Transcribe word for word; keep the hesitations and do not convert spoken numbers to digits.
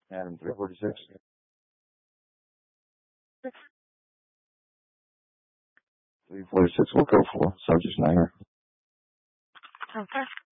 Adam three forty-six. three forty-six will go for subject niner. Okay.